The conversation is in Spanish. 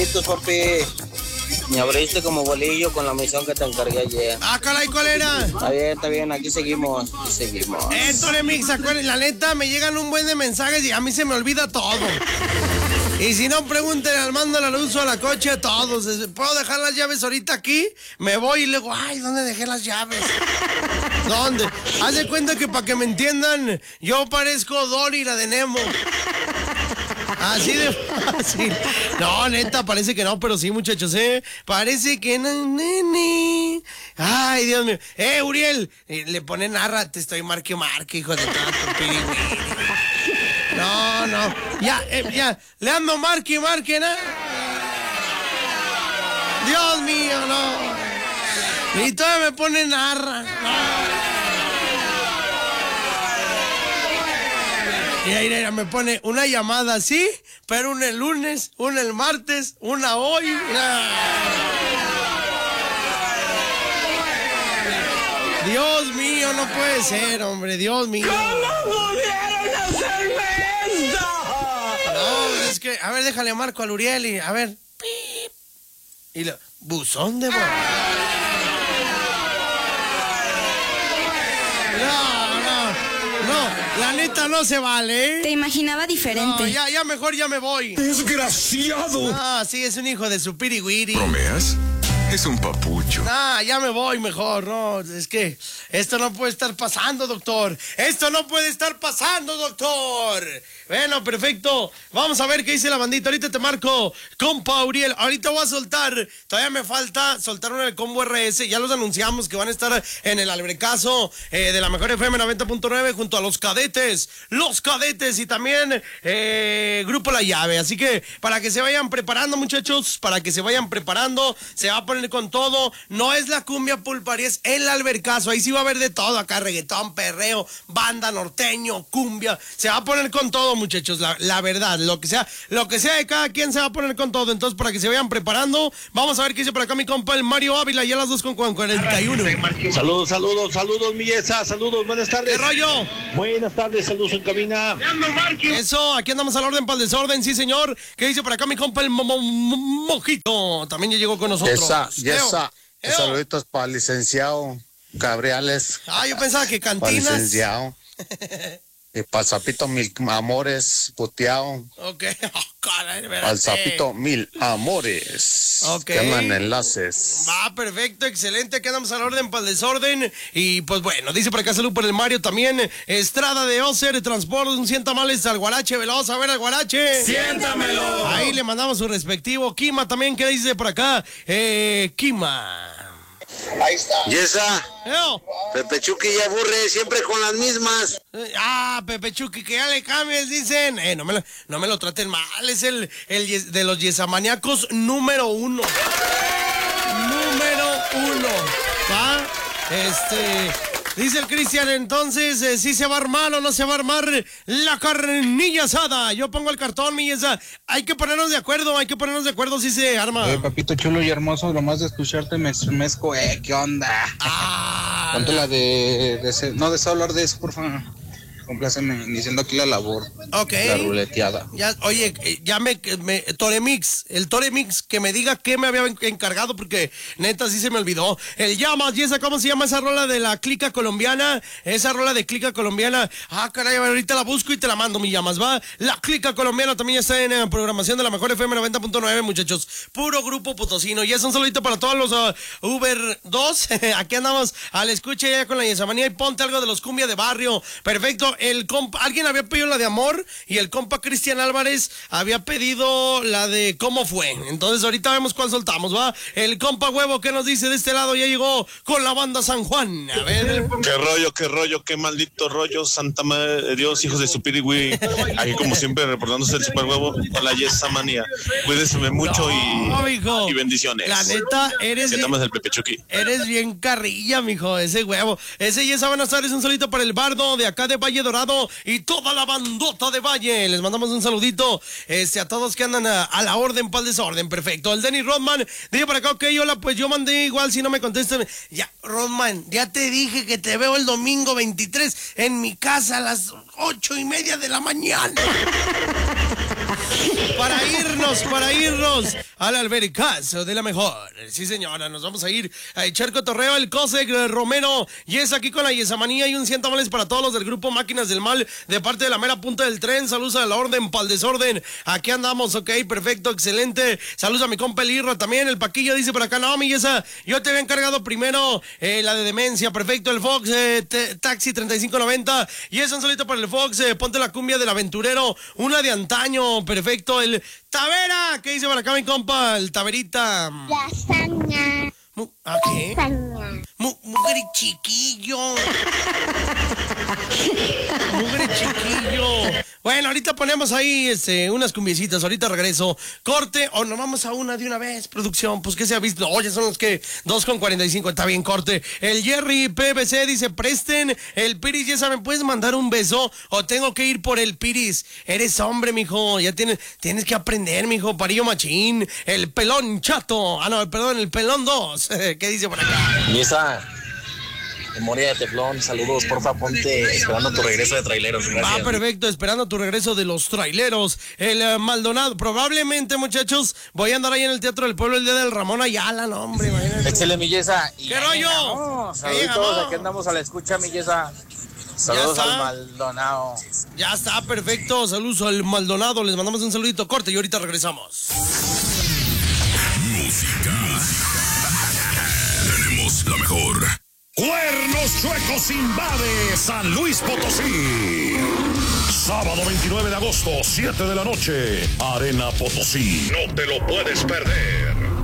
Saluditos, papi. Me abriste como bolillo con la misión que te encargué ayer. Ah, caray, ¿cuál era? Está bien, aquí seguimos. Tore Mix, acuérdense, la neta, me llegan un buen de mensajes y a mí se me olvida todo. Y si no, pregúntenle al mando la luz o a la coche a todos. ¿Puedo dejar las llaves ahorita aquí? Me voy y luego, ay, ¿dónde dejé las llaves? ¿Dónde? Haz de cuenta que para que me entiendan, yo parezco Dory, la de Nemo. Así de fácil. No, neta, parece que no, pero sí, muchachos, parece que no, nene. Ay, Dios mío. Uriel, le pone narra, te estoy marque, hijo de tanto pirigüiri. No. Ya, le ando marque, ¿no? Dios mío, no. Y todavía me pone narra. No. Mira, me pone una llamada así, pero una el lunes, una el martes, una hoy. Dios mío, no puede ser, hombre, Dios mío. ¿Cómo pudieron hacerme esto? No, es que, a ver, déjale marco al Uriel y, a ver, pip. Y lo, buzón de voz. No, la neta no se vale, Te imaginaba diferente. No, ya mejor ya me voy. ¡Desgraciado! Ah, sí, es un hijo de su pirigüiri. ¿Bromeas? Es un papucho. Ah, ya me voy mejor, no, es que esto no puede estar pasando, doctor. Esto no puede estar pasando, doctor. Bueno, perfecto. Vamos a ver qué dice la bandita. Ahorita te marco, compa Uriel. Ahorita voy a soltar, todavía me falta soltar una del combo RS. Ya los anunciamos que van a estar en el albercazo de la mejor FM 90.9 junto a los cadetes y también Grupo La Llave. Así que para que se vayan preparando, muchachos, se va a poner con todo. No es la cumbia pulparí, es el albercazo. Ahí sí va a haber de todo acá, reggaetón, perreo, banda, norteño, cumbia. Se va a poner con todo, muchachos, la verdad. Lo que sea de cada quien se va a poner con todo. Entonces, para que se vayan preparando, vamos a ver qué dice por acá mi compa, el Mario Ávila, ya las 2:41. Saludos, Millesa, saludos, buenas tardes. ¿Qué rollo? Buenas tardes, saludos en cabina. Eso, aquí andamos al orden para el desorden, sí, señor. ¿Qué dice por acá mi compa, el Mojito? También ya llegó con nosotros. Saluditos para el licenciado Gabriales. Yo pensaba que cantinas. Para el licenciado. Y para el Zapito Mil Amores, puteado. Ok, caray, para el Zapito Mil Amores. Ok. Que andan enlaces. Va, perfecto, excelente. Aquí andamos al orden para el desorden. Y pues bueno, dice por acá salud por el Mario también. Estrada de Ocer, transporte, un sientamales al Guarache Veloz. A ver al Guarache. ¡Siéntamelo! Ahí le mandamos su respectivo. Kima también, ¿qué dice por acá? Kima. Ahí está. Yesa, Pepe Chucky ya aburre siempre con las mismas. Pepe Chucky, que ya le cambies, dicen. No me lo traten mal, es el de los yesamaniacos número 1. ¿Va? Dice el Cristian, entonces, ¿sí se va a armar o no se va a armar la carnilla asada? Yo pongo el cartón, mi Yesa. Hay que ponernos de acuerdo si se arma. Papito chulo y hermoso, nomás de escucharte me estremezco, ¿qué onda? Ponte la no deseo hablar de eso, por favor. Compláceme diciendo aquí la labor. Ok. La ruleteada. Ya, oye, ya Toremix, el Toremix, que me diga qué me había encargado, porque neta sí se me olvidó. El Llamas, ¿y esa cómo se llama esa rola de la clica colombiana? Esa rola de clica colombiana. Caray, ahorita la busco y te la mando, mi Llamas, ¿va? La clica colombiana también está en programación de la mejor FM 90.9, muchachos. Puro grupo potosino. Y es un saludito para todos los Uber 2. Aquí andamos al escuche ya con la yesamanía y ponte algo de los cumbia de barrio. Perfecto. El compa, alguien había pedido la de Amor y el compa Cristian Álvarez había pedido la de ¿Cómo fue? Entonces ahorita vemos cuál soltamos, ¿va? El compa Huevo, ¿qué nos dice de este lado? Ya llegó con la banda San Juan. A ver. Qué rollo, qué maldito rollo, Santa Madre de Dios, hijos de su pirigüí. Aquí como siempre reportándose el Super Huevo con la Yesa Manía. Cuídense mucho y bendiciones. La neta, eres el Pepe Chucky. Eres bien carrilla, mijo, ese huevo. Ese Yesa, buenas tardes, un solito para el bardo de acá de Valle Dorado y toda la bandota de Valle. Les mandamos un saludito a todos que andan a la orden para el desorden. Perfecto. El Denny Rodman dice por acá, ok, hola, pues yo mandé igual, si no me contestan. Ya, Rodman, ya te dije que te veo el domingo 23 en mi casa a las 8:30 de la mañana. para irnos al albericazo de la mejor. Sí, señora, nos vamos a ir a echar cotorreo el Cosec Romero. Y es aquí con la Yesamanía y un 100 tamales para todos los del grupo Máquinas del Mal, de parte de la mera punta del tren. Saludos a la orden pa'l desorden. Aquí andamos, ok, perfecto, excelente. Saludos a mi compa el Irra también. El Paquillo dice por acá, no, mi Yesa, yo te había encargado primero la de demencia, perfecto. El Fox, Taxi 3590. Y es un solito para el Fox, ponte la cumbia del aventurero, una de antaño, perfecto. El Tavera, ¿qué dice por acá mi compa? El Taverita. Lasaña. ¿A qué? Lasaña. Mugre chiquillo. Mugre chiquillo. Bueno, ahorita ponemos ahí unas cumbiecitas. Ahorita regreso. Corte o nos vamos a una de una vez, producción. Pues que se ha visto. Oye, son los que 2:45. Está bien, corte. El Jerry PBC dice: presten el Piris. Ya saben, ¿puedes mandar un beso o tengo que ir por el Piris? Eres hombre, mijo. Ya tienes que aprender, mijo. Parillo machín. El pelón chato. Ah, no, perdón, el pelón 2. ¿Qué dice por acá? Y esa memoria de teflón, saludos, porfa, ponte esperando tu regreso de traileros. Gracias. Ah, perfecto, esperando tu regreso de los traileros. El Maldonado, probablemente, muchachos, voy a andar ahí en el Teatro del Pueblo el día del Ramón Ayala, no, hombre, imagínate. Excelente, mi Yesa. ¿Qué rollo? Saludos, aquí andamos a la escucha, mi Yesa. Saludos al Maldonado. Ya está, perfecto, saludos al Maldonado, les mandamos un saludito corte y ahorita regresamos. Música. Tenemos la mejor. Cuernos Chuecos invade San Luis Potosí. Sábado 29 de agosto, 7 de la noche. Arena Potosí. No te lo puedes perder.